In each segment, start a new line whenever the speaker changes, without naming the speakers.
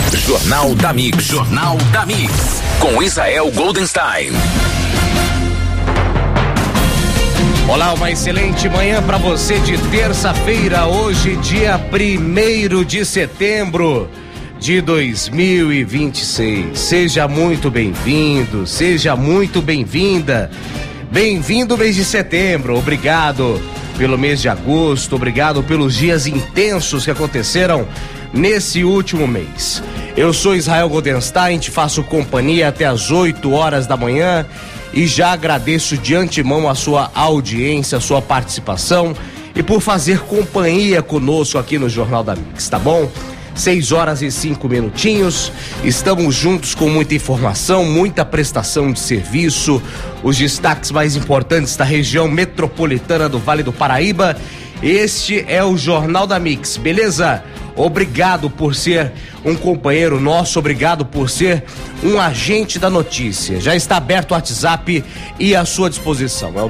Jornal da Mix. Jornal da Mix. Com Israel Goldenstein.
Olá, uma excelente manhã para você de terça-feira, hoje dia 1º de setembro de 2026. Seja muito bem-vindo, seja muito bem-vinda. Bem-vindo mês de setembro, obrigado pelo mês de agosto, obrigado pelos dias intensos que aconteceram nesse último mês. Eu sou Israel Goldenstein, te faço companhia até as 8 horas da manhã e já agradeço de antemão a sua audiência, a sua participação e por fazer companhia conosco aqui no Jornal da Mix, tá bom? 6 horas e 5 minutinhos, estamos juntos com muita informação, muita prestação de serviço, os destaques mais importantes da região metropolitana do Vale do Paraíba. Este é o Jornal da Mix, beleza? Obrigado por ser um companheiro nosso, obrigado por ser um agente da notícia. Já está aberto o WhatsApp e à sua disposição. É o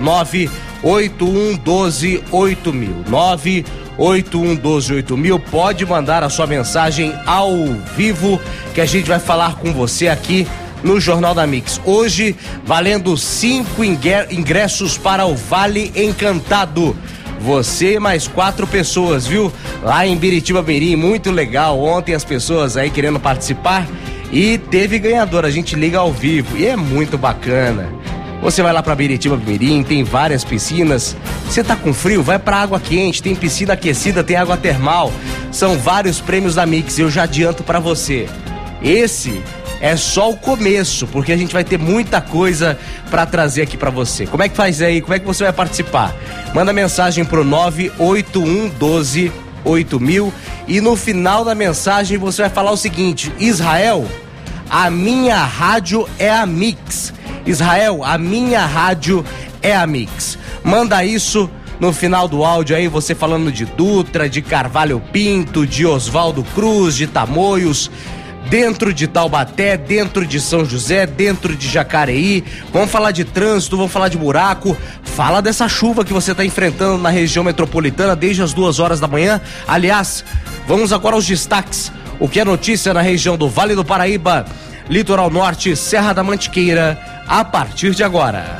981128000. 981128000. Pode mandar a sua mensagem ao vivo que a gente vai falar com você aqui no Jornal da Mix. Hoje, valendo 5 ingressos para o Vale Encantado. Você mais 4 pessoas, viu? Lá em Biritiba Mirim, muito legal. Ontem as pessoas aí querendo participar e teve ganhador. A gente liga ao vivo e é muito bacana. Você vai lá pra Biritiba Mirim, tem várias piscinas. Você tá com frio? Vai pra água quente, tem piscina aquecida, tem água termal. São vários prêmios da Mix, eu já adianto pra você. Esse é só o começo, porque a gente vai ter muita coisa pra trazer aqui pra você. Como é que faz aí? Como é que você vai participar? Manda mensagem pro 981128000 e no final da mensagem você vai falar o seguinte: Israel, a minha rádio é a Mix. Israel, a minha rádio é a Mix. Manda isso no final do áudio aí, você falando de Dutra, de Carvalho Pinto, de Oswaldo Cruz, de Tamoios, dentro de Taubaté, dentro de São José, dentro de Jacareí. Vamos falar de trânsito, vamos falar de buraco. Fala dessa chuva que você está enfrentando na região metropolitana desde as 2 horas da manhã. Aliás, vamos agora aos destaques. O que é notícia na região do Vale do Paraíba, Litoral Norte, Serra da Mantiqueira, a partir de agora.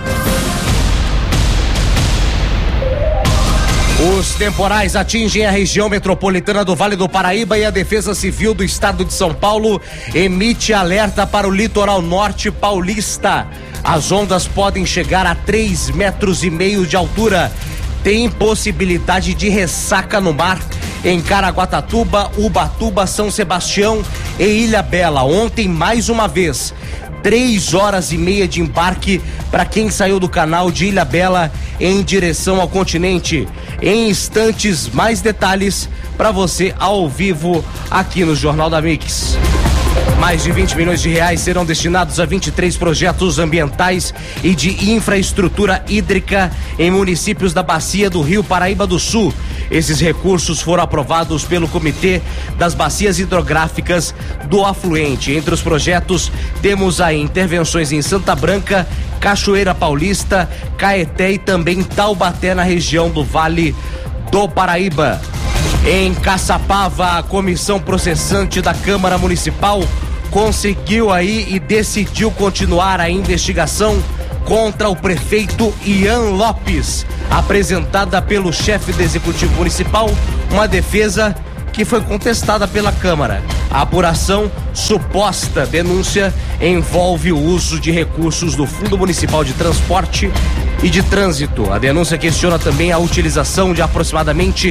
Os temporais atingem a região metropolitana do Vale do Paraíba e a Defesa Civil do Estado de São Paulo emite alerta para o litoral norte paulista. As ondas podem chegar a 3,5 metros de altura. Tem possibilidade de ressaca no mar em Caraguatatuba, Ubatuba, São Sebastião e Ilhabela. Ontem, mais uma vez, 3 horas e meia de embarque para quem saiu do canal de Ilhabela em direção ao continente. Em instantes, mais detalhes para você ao vivo aqui no Jornal da Mix. Mais de 20 milhões de reais serão destinados a 23 projetos ambientais e de infraestrutura hídrica em municípios da bacia do Rio Paraíba do Sul. Esses recursos foram aprovados pelo Comitê das Bacias Hidrográficas do Afluente. Entre os projetos, temos aí intervenções em Santa Branca, Cachoeira Paulista, Caeté e também Taubaté, na região do Vale do Paraíba. Em Caçapava, a comissão processante da Câmara Municipal conseguiu aí e decidiu continuar a investigação contra o prefeito Ian Lopes, apresentada pelo chefe do Executivo Municipal, uma defesa que foi contestada pela Câmara. A apuração, suposta denúncia, envolve o uso de recursos do Fundo Municipal de Transporte e de Trânsito. A denúncia questiona também a utilização de aproximadamente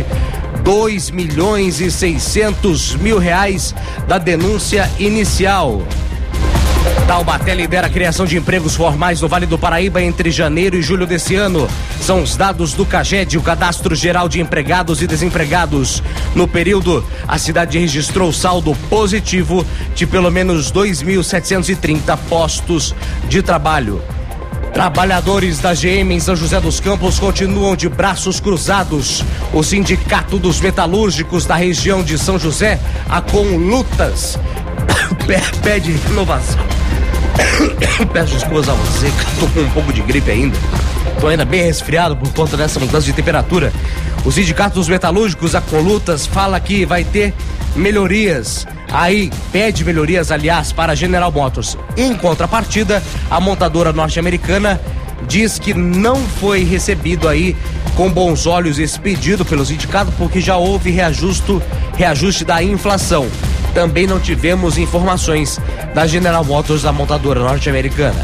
2.600.000 da denúncia inicial. Taubaté lidera a criação de empregos formais no Vale do Paraíba entre janeiro e julho desse ano. São os dados do CAGED, o Cadastro Geral de Empregados e Desempregados. No período, a cidade registrou saldo positivo de pelo menos 2.730 postos de trabalho. Trabalhadores da GM em São José dos Campos continuam de braços cruzados. O Sindicato dos Metalúrgicos da região de São José, a Conlutas, pede renovação. Peço desculpas a você, que eu tô com um pouco de gripe ainda. Tô ainda bem resfriado por conta dessa mudança de temperatura. O Sindicato dos Metalúrgicos, a Conlutas, fala que vai ter melhorias. Aí pede melhorias, aliás, para a General Motors. Em contrapartida, a montadora norte-americana diz que não foi recebido aí com bons olhos esse pedido pelo sindicato, porque já houve reajuste da inflação. Também não tivemos informações da General Motors, da montadora norte-americana.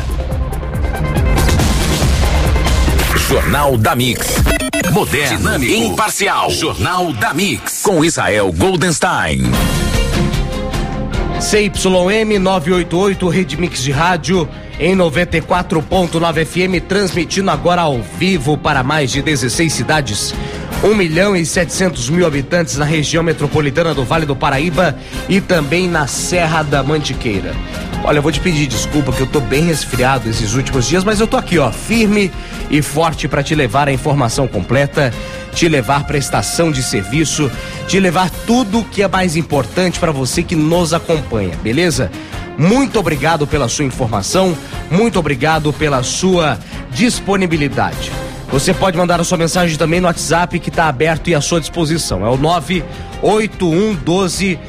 Jornal da Mix. Moderno, dinâmico, imparcial. Jornal da Mix. Com Israel Goldenstein.
CYM 988, Rede Mix de Rádio, em 94.9 FM, transmitindo agora ao vivo para mais de 16 cidades. 1.700.000 habitantes na região metropolitana do Vale do Paraíba e também na Serra da Mantiqueira. Olha, eu vou te pedir desculpa que eu tô bem resfriado esses últimos dias, mas eu tô aqui, firme e forte para te levar a informação completa, te levar prestação de serviço, te levar tudo o que é mais importante para você que nos acompanha, beleza? Muito obrigado pela sua informação, muito obrigado pela sua disponibilidade. Você pode mandar a sua mensagem também no WhatsApp, que está aberto e à sua disposição. É o 981128000.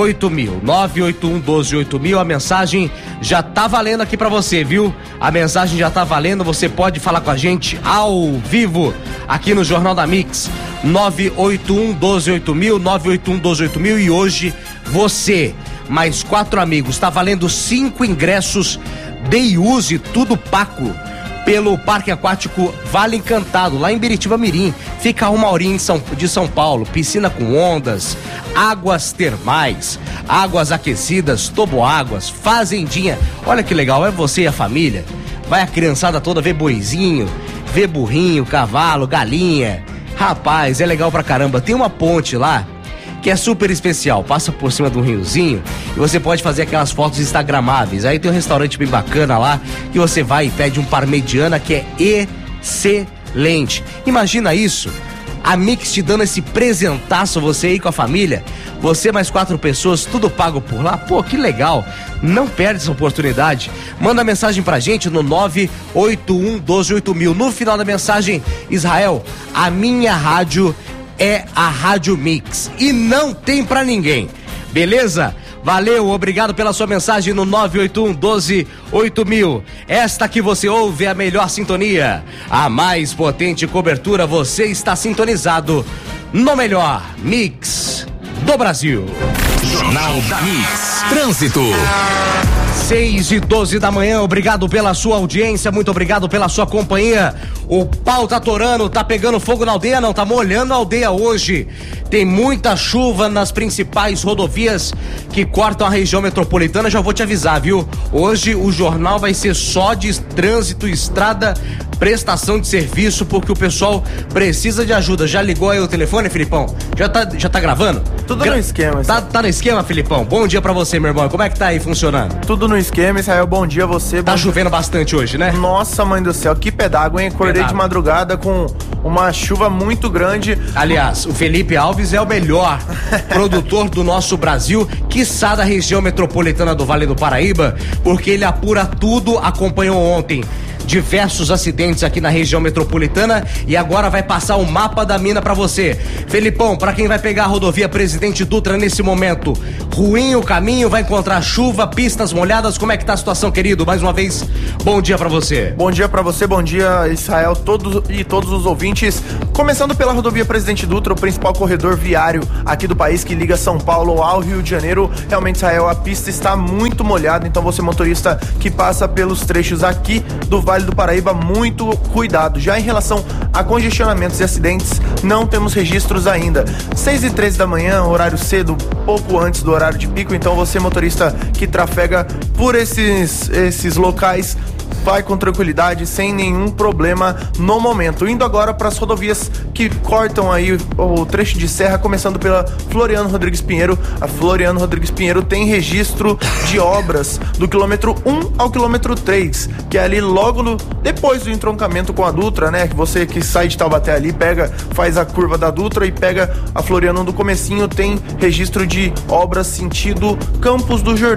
981128000. A mensagem já tá valendo aqui para você, viu? A mensagem já tá valendo. Você pode falar com a gente ao vivo aqui no Jornal da Mix. 981128000, 981128000. E hoje você, mais 4 amigos, tá valendo 5 ingressos de use, tudo pago, pelo Parque Aquático Vale Encantado, lá em Biritiba Mirim. Fica a 1 horinha de São Paulo. Piscina com ondas, águas termais, águas aquecidas, toboáguas, fazendinha. Olha que legal, é você e a família. Vai a criançada toda ver boizinho, ver burrinho, cavalo, galinha. Rapaz, é legal pra caramba. Tem uma ponte lá que é super especial, passa por cima de um riozinho e você pode fazer aquelas fotos instagramáveis. Aí tem um restaurante bem bacana lá que você vai e pede um parmegiana que é excelente. Imagina isso, a Mix te dando esse presentaço, você aí com a família, você mais 4 pessoas, tudo pago por lá. Pô, que legal, não perde essa oportunidade. Manda mensagem pra gente no 981128000. No final da mensagem, Israel, a minha rádio é a Rádio Mix e não tem pra ninguém, beleza? Valeu, obrigado pela sua mensagem no 981128000. Esta que você ouve é a melhor sintonia, a mais potente cobertura. Você está sintonizado no melhor Mix do Brasil.
Jornal da Mix. Trânsito.
6:12 da manhã, obrigado pela sua audiência, muito obrigado pela sua companhia. O pau tá torando, tá pegando fogo na aldeia, não, tá molhando a aldeia hoje. Tem muita chuva nas principais rodovias que cortam a região metropolitana, já vou te avisar, viu? Hoje o jornal vai ser só de trânsito, estrada, prestação de serviço, porque o pessoal precisa de ajuda. Já ligou aí o telefone, Filipão? Já tá gravando?
Tudo no esquema.
Tá no esquema, Filipão? Bom dia pra você, meu irmão. Como é que tá aí funcionando?
Tudo no esquema, Israel. Bom dia a você.
Tá chovendo bastante hoje, né?
Nossa, mãe do céu, que pé d'água, hein? Acordei de madrugada com uma chuva muito grande.
Aliás, o Felipe Alves é o melhor produtor do nosso Brasil, quiçá da região metropolitana do Vale do Paraíba, porque ele apura tudo, acompanhou ontem diversos acidentes aqui na região metropolitana e agora vai passar o mapa da mina pra você. Felipão, pra quem vai pegar a rodovia Presidente Dutra nesse momento, ruim o caminho, vai encontrar chuva, pistas molhadas, como é que tá a situação, querido? Mais uma vez, bom dia pra você.
Bom dia pra você, bom dia, Israel, todos os ouvintes. Começando pela rodovia Presidente Dutra, o principal corredor viário aqui do país que liga São Paulo ao Rio de Janeiro. Realmente, Israel, a pista está muito molhada, então você, motorista que passa pelos trechos aqui do Vale do Paraíba, muito cuidado. Já em relação a congestionamentos e acidentes, não temos registros ainda. 6:13 da manhã, horário cedo, pouco antes do horário de pico, então você, motorista que trafega por esses locais, vai com tranquilidade, sem nenhum problema no momento. Indo agora para as rodovias que cortam aí o trecho de serra, começando pela Floriano Rodrigues Pinheiro. A Floriano Rodrigues Pinheiro tem registro de obras do quilômetro 1 ao quilômetro 3, que é ali logo depois do entroncamento com a Dutra, né? Você que sai de Taubaté ali, faz a curva da Dutra e pega a Floriano do comecinho, tem registro de obras sentido Campos do Jordão.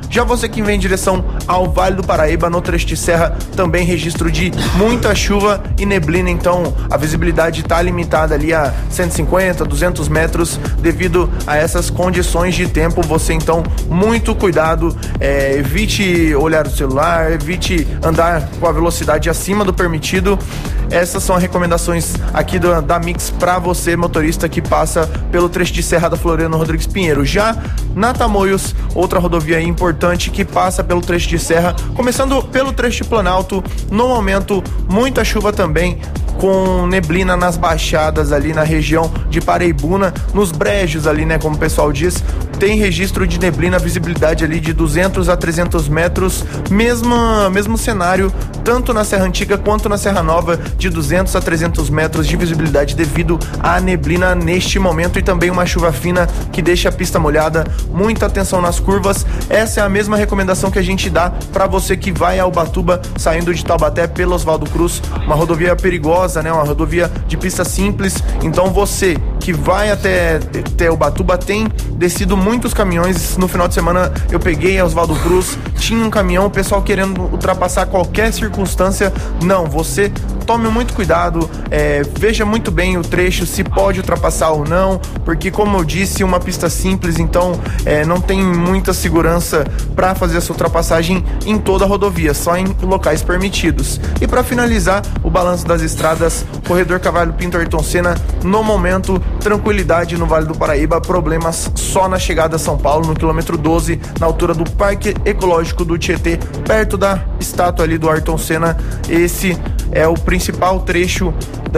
Já você que vem em direção ao Vale do Paraíba, no trecho de serra, também registro de muita chuva e neblina, então a visibilidade está limitada ali a 150, 200 metros devido a essas condições de tempo. Você então, muito cuidado, evite olhar o celular, evite andar com a velocidade acima do permitido. Essas são as recomendações aqui da Mix para você, motorista que passa pelo trecho de serra da Floriano Rodrigues Pinheiro. Já na Tamoios, outra rodovia importante que passa pelo trecho de serra, começando pelo trecho de Planalto, no momento muita chuva também, com neblina nas baixadas ali na região de Paraibuna, nos brejos ali, né, como o pessoal diz, tem registro de neblina, visibilidade ali de 200 a 300 metros, mesmo cenário, tanto na Serra Antiga quanto na Serra Nova, de 200 a 300 metros de visibilidade devido à neblina neste momento, e também uma chuva fina que deixa a pista molhada. Muita atenção nas curvas. Essa é a mesma recomendação que a gente dá para você que vai a Ubatuba, saindo de Taubaté pelo Oswaldo Cruz, uma rodovia perigosa, né? Uma rodovia de pista simples. Então você que vai até Ubatuba, tem descido muitos caminhões. No final de semana eu peguei a Oswaldo Cruz, tinha um caminhão, o pessoal querendo ultrapassar qualquer circunstância. Não, você tome muito cuidado, veja muito bem o trecho, se pode ultrapassar ou não, porque, como eu disse, uma pista simples, então não tem muita segurança para fazer essa ultrapassagem em toda a rodovia, só em locais permitidos. E para finalizar o balanço das estradas, corredor Cavalho Pinto Ayrton Senna, no momento, tranquilidade no Vale do Paraíba, problemas só na chegada a São Paulo, no quilômetro 12, na altura do Parque Ecológico do Tietê, perto da estátua ali do Ayrton Senna. Esse é o principal trecho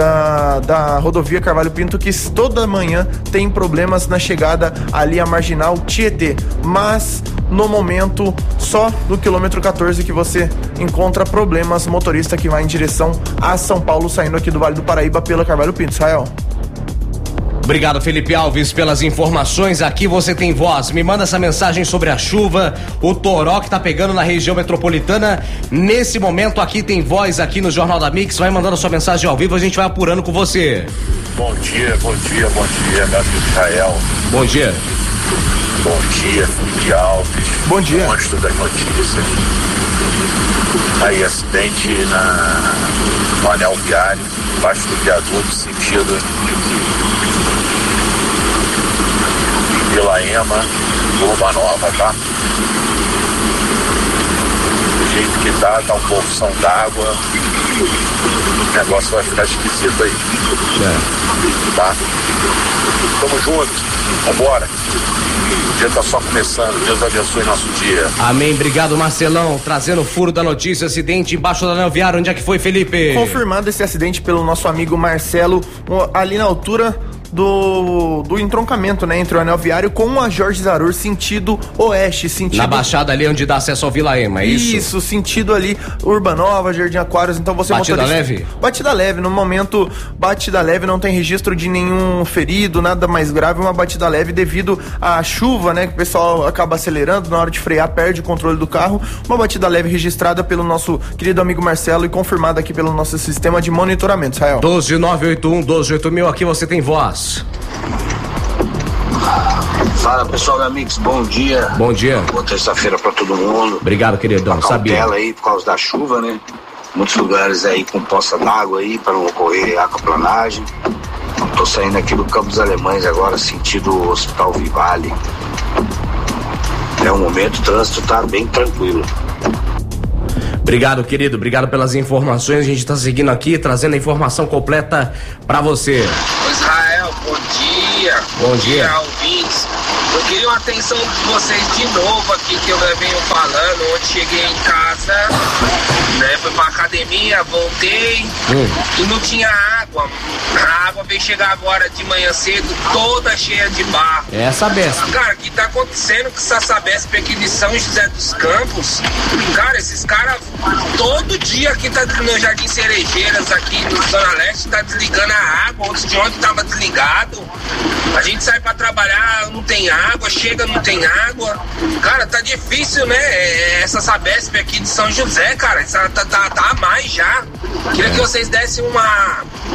da rodovia Carvalho Pinto, que toda manhã tem problemas na chegada ali à marginal Tietê, mas no momento só no quilômetro 14 que você encontra problemas, motorista que vai em direção a São Paulo, saindo aqui do Vale do Paraíba pela Carvalho Pinto. Israel.
Obrigado, Felipe Alves, pelas informações. Aqui você tem voz. Me manda essa mensagem sobre a chuva, o toró que tá pegando na região metropolitana. Nesse momento aqui tem voz aqui no Jornal da Mix. Vai mandando sua mensagem ao vivo, a gente vai apurando com você.
Bom dia, meu amigo Israel.
Bom dia.
Bom dia, Felipe Alves.
Bom dia.
Monstro das notícias. Aí, acidente no anel viário, embaixo do viaduto, sentido Vila Ema, Urba Nova, tá? Do jeito que tá um bolsão d'água, o negócio vai ficar esquisito aí. Tá? Tamo junto, vambora. O dia tá só começando, Deus abençoe nosso dia.
Amém, obrigado, Marcelão, trazendo o furo da notícia, acidente embaixo do anel viário. Onde é que foi, Felipe?
Confirmado esse acidente pelo nosso amigo Marcelo, ali na altura do entroncamento, né, entre o anel viário com a Jorge Zarur, sentido oeste, sentido...
Na baixada ali onde dá acesso ao Vila Ema, é isso?
Isso, sentido ali, Urba Nova, Jardim Aquários, então você...
Batida leve?
Batida leve, no momento, batida leve, não tem registro de nenhum ferido, nada mais grave, uma batida leve devido à chuva, né, que o pessoal acaba acelerando, na hora de frear, perde o controle do carro. Uma batida leve registrada pelo nosso querido amigo Marcelo e confirmada aqui pelo nosso sistema de monitoramento, Israel.
12981-128000, aqui você tem voz.
Fala, pessoal da Mix, bom dia.
Bom dia.
Boa terça-feira pra todo mundo.
Obrigado, queridão.
Cautela aí por causa da chuva, né? Muitos lugares aí com poça d'água aí para não ocorrer aquaplanagem. Tô saindo aqui do Campo dos Alemães agora, sentido Hospital Vivale. É um momento, o trânsito tá bem tranquilo.
Obrigado, querido, obrigado pelas informações. A gente tá seguindo aqui, trazendo a informação completa pra você.
Israel, bom dia.
Bom dia,
ouvintes. Eu queria uma atenção de vocês de novo aqui, que eu venho falando. Ontem cheguei em casa, né, fui pra academia, voltei e não tinha água. A água veio chegar agora de manhã cedo, toda cheia de barro.
É essa Sabesp.
Cara, o que tá acontecendo com essa Sabesp aqui de São José dos Campos? Cara, esses caras, todo dia aqui tá no Jardim Cerejeiras, aqui no Zona Leste, tá desligando a água. Antes de ontem tava desligado. A gente sai pra trabalhar, não tem água, chega, não tem água. Cara, tá difícil, né? Essa Sabesp aqui de São José, cara, tá a mais já. Queria que vocês dessem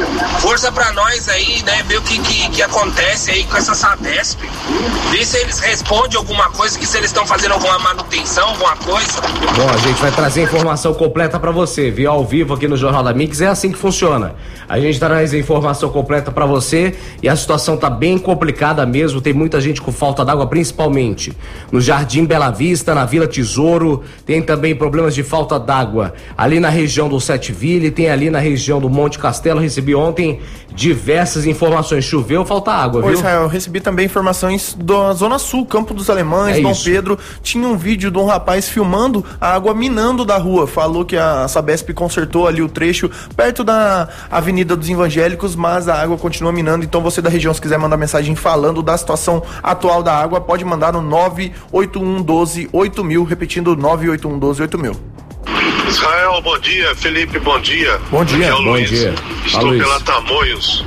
força pra nós aí, né? Ver o que acontece aí com essa Sabesp. Ver se eles respondem alguma coisa, que se eles estão fazendo alguma manutenção, alguma coisa.
Bom, a gente vai trazer a informação completa pra você, viu? Ao vivo aqui no Jornal da Mix, é assim que funciona. A gente traz a informação completa pra você e a situação tá bem complicada mesmo, tem muita gente com falta d'água, principalmente no Jardim Bela Vista, na Vila Tesouro, tem também problemas de falta d'água ali na região do Sete Ville, tem ali na região do Monte Castelo. Recebi ontem diversas informações, choveu, falta água, viu?
Israel, eu recebi também informações da Zona Sul, Campo dos Alemães, Dom Pedro. Tinha um vídeo de um rapaz filmando a água minando da rua. Falou que a Sabesp consertou ali o trecho perto da Avenida dos Evangélicos, mas a água continua minando. Então você da região, se quiser mandar mensagem falando da situação atual da água, pode mandar no 981128000, repetindo 981128000.
Israel, bom dia. Felipe, bom dia.
Bom dia.
Bom dia.
Estou pela Tamoios.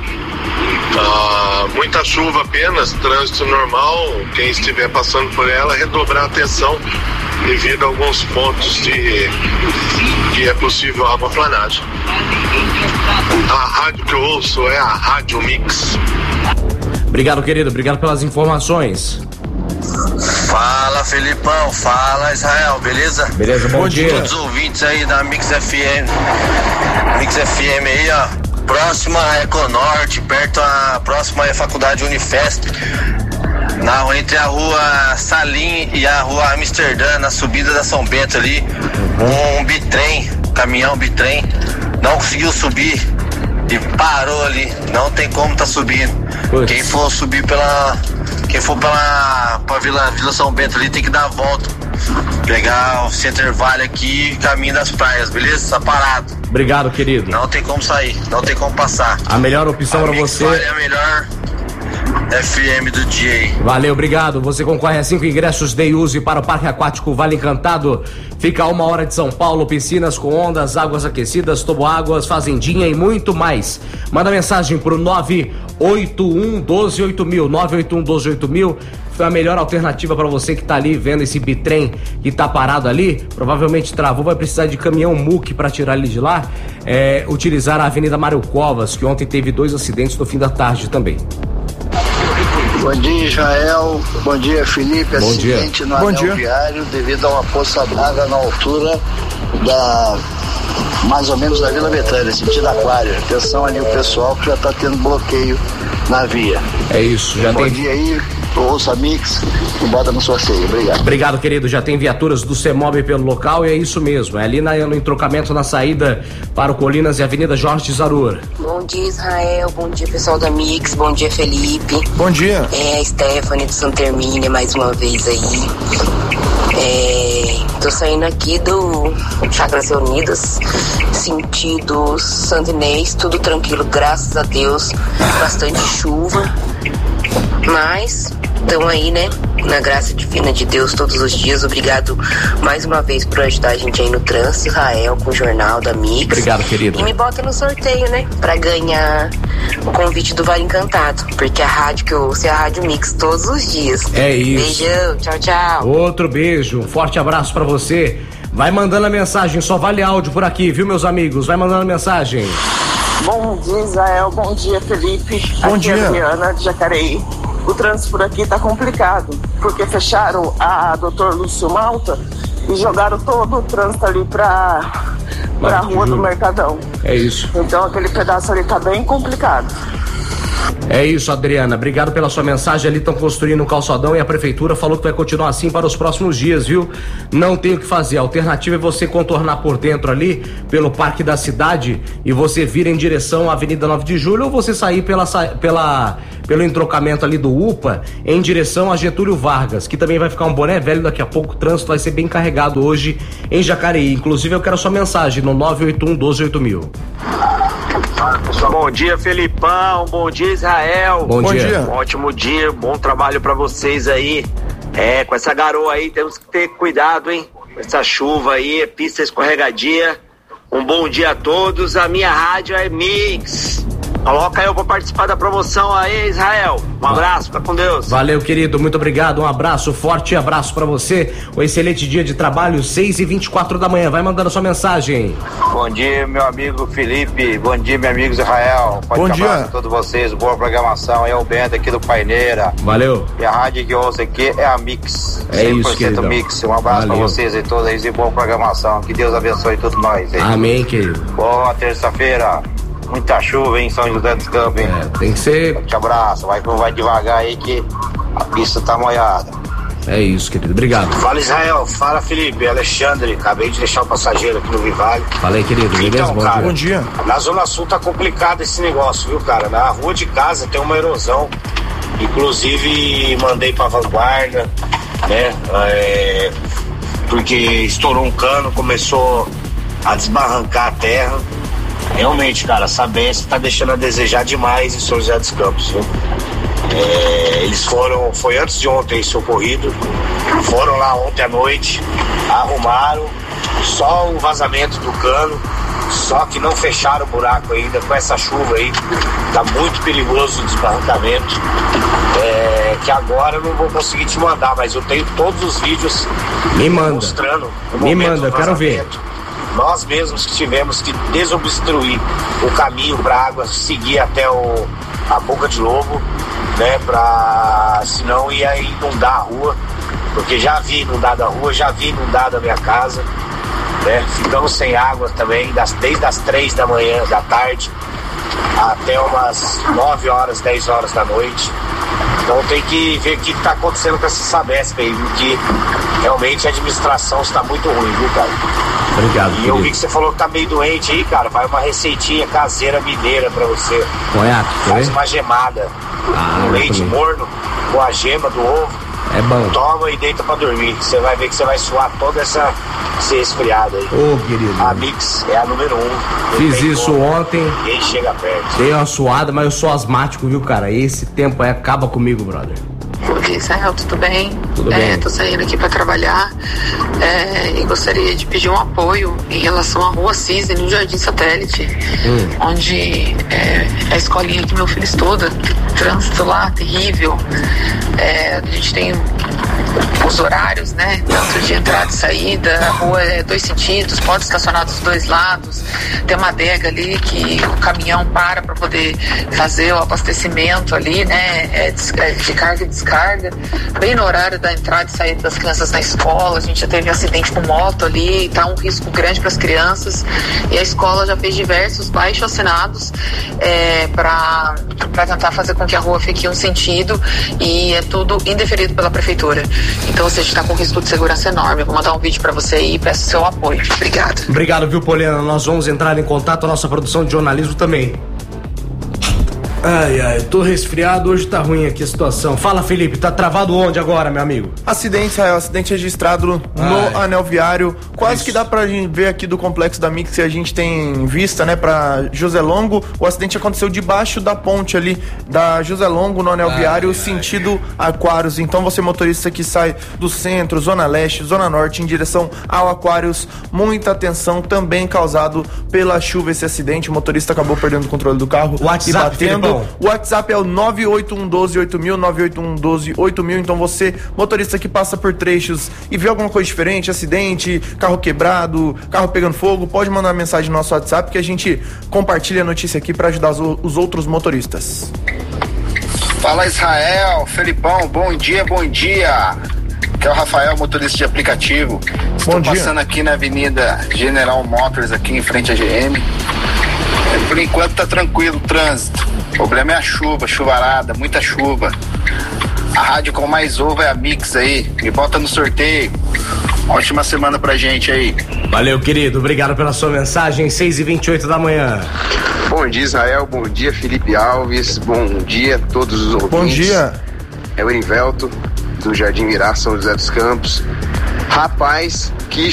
Muita chuva apenas, trânsito normal. Quem estiver passando por ela, redobrar a atenção devido a alguns pontos que é possível aquaplanagem. A rádio que eu ouço é a Rádio Mix.
Obrigado, querido. Obrigado pelas informações.
Fala, Felipão, fala, Israel, beleza?
Beleza, bom dia.
Todos os ouvintes aí da Mix FM aí, ó, próxima a Econorte, próxima é a Faculdade Unifesp, entre a rua Salim e a rua Amsterdã, na subida da São Bento ali, um bitrem, caminhão bitrem, não conseguiu subir e parou ali, não tem como tá subindo. Quem for subir pra Vila São Bento ali tem que dar a volta, pegar o Center Valley aqui, caminho das praias, beleza? Tá parado.
Obrigado, querido.
Não tem como sair, não tem como passar.
A melhor opção para você
é a melhor FM do dia aí.
Valeu, obrigado. Você concorre a 5 ingressos Day Use para o Parque Aquático Vale Encantado. Fica a 1 hora de São Paulo, piscinas com ondas, águas aquecidas, toboáguas, fazendinha e muito mais. Manda mensagem pro 981128000, 981128000. Foi a melhor alternativa para você que tá ali vendo esse bitrem que tá parado ali, provavelmente travou, vai precisar de caminhão muque para tirar ele de lá. Utilizar a Avenida Mário Covas, que ontem teve 2 acidentes no fim da tarde também.
Bom dia, Israel. Bom dia, Felipe.
Bom
Acidente
dia.
no anel viário devido a uma poça d'água na altura mais ou menos da Vila Betânia, sentido Aquário. Atenção ali o pessoal que já está tendo bloqueio na via.
É isso, já
Bom
tem.
dia aí, ouça Mix e bota no sorteio. Obrigado.
Obrigado, querido. Já tem viaturas do CEMOB pelo local e é isso mesmo. É ali no entrocamento na saída para o Colinas e Avenida Jorge Zarur.
Bom dia, Israel. Bom dia, pessoal da Mix. Bom dia, Felipe.
Bom dia.
É a Stephanie do Santa Hermínia mais uma vez aí. Tô saindo aqui do Chacras Reunidas, sentido Santo Inês, tudo tranquilo, graças a Deus, bastante chuva, mas estão aí, né, na graça divina de Deus todos os dias. Obrigado mais uma vez por ajudar a gente aí no trânsito, Israel, com o Jornal da Mix.
Obrigado, querido.
E me bota no sorteio, né, pra ganhar o convite do Vale Encantado, porque a rádio que eu ouço é a Rádio Mix todos os dias.
É isso.
Beijão, tchau, tchau.
Outro beijo, um forte abraço pra você. Vai mandando a mensagem, só vale áudio por aqui, viu, meus amigos? Vai mandando a mensagem.
Bom dia, Israel. Bom dia, Felipe.
Bom
aqui
dia.
É a Adriana de Jacareí. O trânsito por aqui tá complicado, porque fecharam a Dr. Lúcio Malta e jogaram todo o trânsito ali pra rua do Mercadão.
É isso.
Então aquele pedaço ali tá bem complicado.
É isso, Adriana. Obrigado pela sua mensagem. Ali estão construindo um calçadão e a prefeitura falou que vai continuar assim para os próximos dias, viu? Não tem o que fazer. A alternativa é você contornar por dentro ali, pelo Parque da Cidade, e você vir em direção à Avenida 9 de Julho, ou você sair pelo entrocamento ali do UPA em direção a Getúlio Vargas, que também vai ficar um boné velho daqui a pouco. O trânsito vai ser bem carregado hoje em Jacareí. Inclusive, eu quero a sua mensagem no 981128000.
Bom dia, Felipão. Bom dia, Israel.
Bom dia.
Um ótimo dia, bom trabalho pra vocês aí. Com essa garoa aí temos que ter cuidado, hein? Com essa chuva aí, pista escorregadia. Um bom dia a todos. A minha rádio é Mix. Coloca eu pra participar da promoção aí, Israel. Um abraço, fica com Deus.
Valeu, querido, muito obrigado, um abraço, forte abraço pra você, um excelente dia de trabalho, 6h24 da manhã, vai mandando sua mensagem.
Bom dia, meu amigo Felipe, bom dia, meu amigo Israel,
bom dia a
todos vocês, boa programação, é o Bento aqui do Paineira.
Valeu.
E a rádio que eu ouço aqui é a Mix,
é 100% isso, querido.
Mix, um abraço pra vocês e todos aí, e boa programação, que Deus abençoe todos nós aí.
Amém, querido.
Boa terça-feira. Muita chuva em São José dos Campos, hein?
Tem que ser.
Um abraço, vai devagar aí que a pista tá molhada.
É isso, querido, obrigado.
Fala, Israel, fala, Felipe, Alexandre, acabei de deixar o passageiro aqui no Vivale.
Falei, querido, beleza?
Então, cara, bom dia. Na Zona Sul tá complicado esse negócio, viu, cara? Na rua de casa tem uma erosão, inclusive mandei pra Vanguarda, né? Porque estourou um cano, começou a desbarrancar a terra. Realmente, cara, a Sabesp tá deixando a desejar demais em São José dos Campos, viu? Eles foi antes de ontem socorrido, foram lá ontem à noite, arrumaram só o vazamento do cano, só que não fecharam o buraco ainda. Com essa chuva aí, tá muito perigoso o desbarrancamento, que agora eu não vou conseguir te mandar, mas eu tenho todos os vídeos mostrando o momento do
quero ver.
Nós mesmos que tivemos que desobstruir o caminho para a água seguir até a Boca de Lobo, né? Senão ia inundar a rua, porque já vi inundada a rua, já vi inundada a minha casa, né? Ficamos sem água também, desde as 3 da manhã, da tarde, até umas 9 horas, 10 horas da noite. Então tem que ver o que está acontecendo com essa Sabesp aí, porque realmente a administração está muito ruim, viu, cara?
Obrigado.
E eu vi que você falou que tá meio doente aí, cara. Vai uma receitinha caseira mineira pra você. Faz uma gemada. Um leite morno com a gema do ovo.
É bom.
Toma e deita pra dormir. Você vai ver que você vai suar toda esse resfriado aí.
Ô, querido.
A Mix é a número 1.
Fiz isso ontem.
Ninguém chega perto.
Dei uma suada, mas eu sou asmático, viu, cara? Esse tempo aí acaba comigo, brother.
Bom dia, Israel, tudo bem?
Tudo bem.
Tô saindo aqui para trabalhar e gostaria de pedir um apoio em relação à Rua Cisne, no Jardim Satélite, onde a escolinha que meu filho estuda, trânsito lá terrível, a gente tem os horários, né, tanto de entrada e saída, a rua é 2 sentidos, pode estacionar dos 2 lados, tem uma adega ali que o caminhão para poder fazer o abastecimento ali, né, de carga e descarga, bem no horário da entrada e saída das crianças na escola. A gente já teve acidente com moto ali, tá um risco grande para as crianças, e a escola já fez diversos baixo-assinados para tentar fazer com que a rua fique um sentido, e é tudo indeferido pela prefeitura. Então, ou seja, está com um risco de segurança enorme. Vou mandar um vídeo para você aí e peço seu apoio. Obrigada.
Obrigado, viu, Poliana? Nós vamos entrar em contato, a nossa produção de jornalismo também. Ai, tô resfriado, hoje tá ruim aqui a situação. Fala, Felipe, tá travado onde agora, meu amigo?
Acidente registrado no anel viário, quase que dá pra gente ver aqui do complexo da Mix, que a gente tem vista, né, pra José Longo. O acidente aconteceu debaixo da ponte ali, da José Longo, no anel viário, sentido Aquários. Então você, motorista que sai do centro, Zona Leste, Zona Norte, em direção ao Aquários, muita atenção, também causado pela chuva esse acidente. O motorista acabou perdendo o controle do carro e batendo. O WhatsApp é o 981128000, 981128000. Então você, motorista que passa por trechos e vê alguma coisa diferente, acidente, carro quebrado, carro pegando fogo, pode mandar uma mensagem no nosso WhatsApp que a gente compartilha a notícia aqui para ajudar os outros motoristas.
Fala, Israel, Felipão, bom dia, bom dia. Que é o Rafael, motorista de aplicativo. Estou passando aqui na Avenida General Motors, aqui em frente à GM. Por enquanto tá tranquilo o trânsito. O problema é a chuva, chuvarada, muita chuva. A rádio com mais ouve é a Mix aí. Me bota no sorteio. Ótima semana pra gente aí.
Valeu, querido. Obrigado pela sua mensagem. 6h28 da manhã.
Bom dia, Israel. Bom dia, Felipe Alves. Bom dia a todos os ouvintes.
Bom dia.
É o Erivelto, do Jardim Mirá, São José dos Campos. Rapaz, que